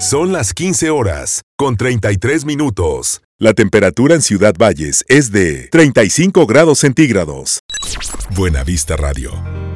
Son las 15 horas, con 33 minutos. La temperatura en Ciudad Valles es de 35 grados centígrados. Buena Vista Radio.